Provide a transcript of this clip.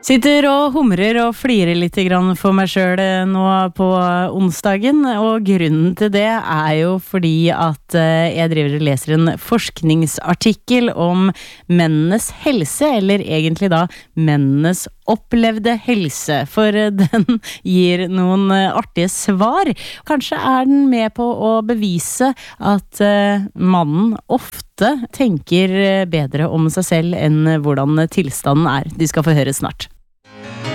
Sitter og humrer og flirer litt grann for meg selv nå på onsdagen, og grunnen til det jo fordi at jeg driver og leser en forskningsartikkel om mennenes helse, eller egentlig da mennenes opplevde helse, for den gir noen artige svar. Kanskje den med på å bevise at mannen ofte tenker bedre om seg selv enn hvordan tilstanden De skal få høre snart.